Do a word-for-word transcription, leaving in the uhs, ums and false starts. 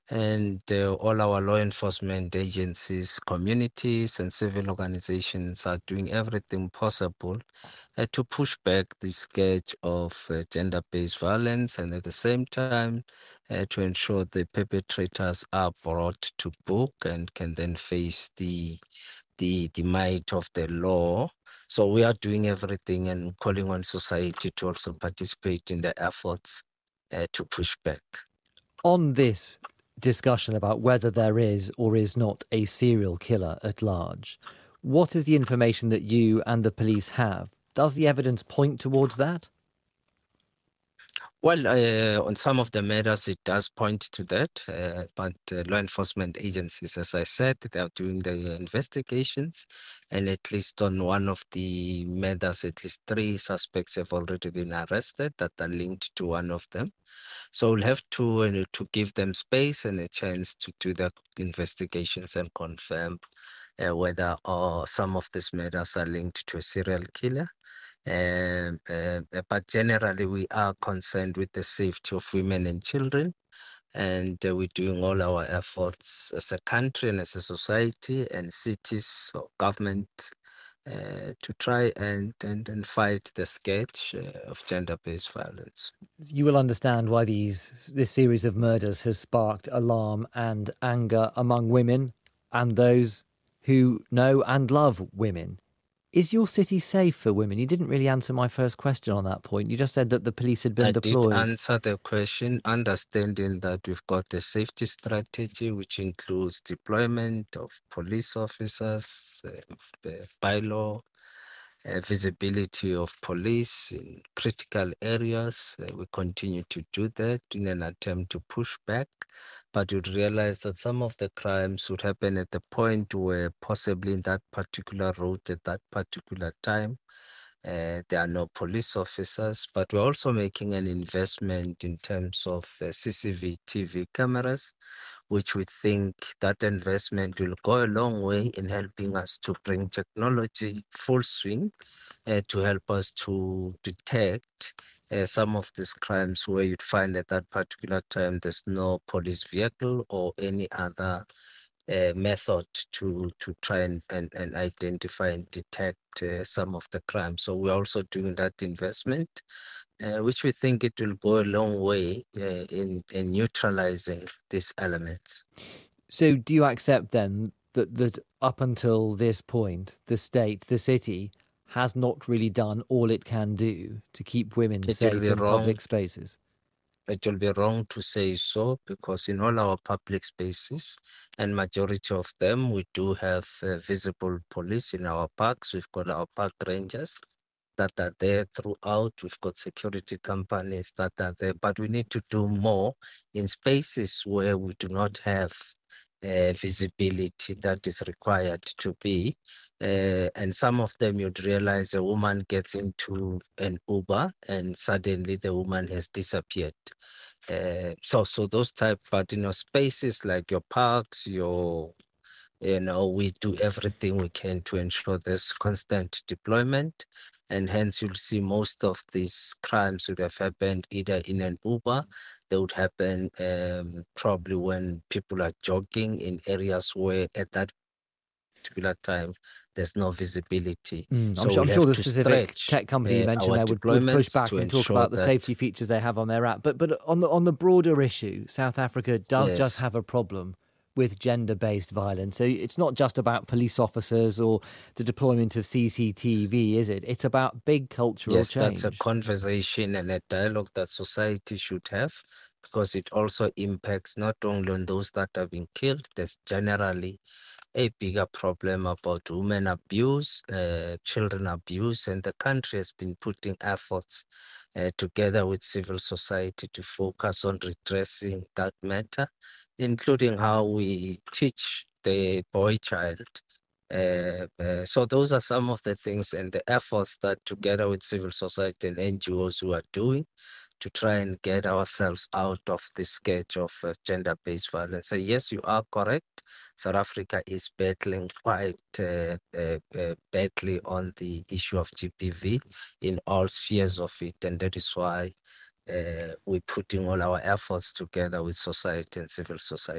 And uh, all our law enforcement agencies, communities, and civil organizations are doing everything possible uh, to push back the scourge of uh, gender-based violence, and at the same time uh, to ensure the perpetrators are brought to book and can then face the the the might of the law. So we are doing everything and calling on society to also participate in the efforts uh, to push back. On this discussion about whether there is or is not a serial killer at large, what is the information that you and the police have? Does the evidence point towards that? Well, uh, on some of the matters, it does point to that, uh, but uh, law enforcement agencies, as I said, they are doing the investigations, and at least on one of the matters, at least three suspects have already been arrested that are linked to one of them. So we'll have to uh, to give them space and a chance to do the investigations and confirm uh, whether uh, some of these matters are linked to a serial killer. Um, uh, but generally, we are concerned with the safety of women and children, and uh, we're doing all our efforts as a country and as a society and cities or government uh, to try and, and, and fight the scourge uh, of gender-based violence. You will understand why these this series of murders has sparked alarm and anger among women and those who know and love women. Is your city safe for women? You didn't really answer my first question on that point. You just said that the police had been I did deployed. answer the question, understanding that we've got a safety strategy, which includes deployment of police officers, uh, bylaw, uh, visibility of police in critical areas. Uh, we continue to do that in an attempt to push back, but you'd realize that some of the crimes would happen at the point where possibly in that particular route at that particular time, uh, there are no police officers, but we're also making an investment in terms of uh, C C T V cameras, which we think that investment will go a long way in helping us to bring technology full swing uh, to help us to detect uh, some of these crimes where you'd find at that particular time there's no police vehicle or any other uh, method to to try and, and, and identify and detect uh, some of the crimes. So we're also doing that investment, uh, which we think it will go a long way uh, in, in neutralizing these elements. So do you accept then that, that up until this point, the state, the city, has not really done all it can do to keep women It will safe be in wrong. public spaces? It will be wrong to say so, because in all our public spaces, and majority of them, we do have uh, visible police in our parks. We've got our park rangers that are there throughout. We've got security companies that are there, but we need to do more in spaces where we do not have uh, visibility that is required to be. Uh, and some of them you'd realize a woman gets into an Uber and suddenly the woman has disappeared. Uh, so, so those type, but you know, spaces like your parks, your, you know, we do everything we can to ensure there's constant deployment, and hence you'll see most of these crimes would have happened either in an Uber. They would happen um, probably when people are jogging in areas where at that particular time there's no visibility. Mm, I'm So sure. we'll I'm sure have the to specific stretch tech company you uh, mentioned our there would, would push deployments back to and talk ensure about the that, safety features they have on their app. But but on the on the broader issue, South Africa does just yes. have a problem with gender-based violence. So it's not just about police officers or the deployment of C C T V, is it? It's about big cultural Yes, that's a change. conversation and a dialogue that society should have, because it also impacts not only on those that have been killed, there's generally a bigger problem about women abuse, uh, children abuse, and the country has been putting efforts uh, together with civil society to focus on redressing that matter, including how we teach the boy child. Uh, uh, so those are some of the things and the efforts that together with civil society and N G Os who are doing to try and get ourselves out of the scourge of uh, gender-based violence. So yes, you are correct. South Africa is battling quite uh, uh, uh, badly on the issue of G B V in all spheres of it, and that is why uh, we're putting all our efforts together with society and civil society.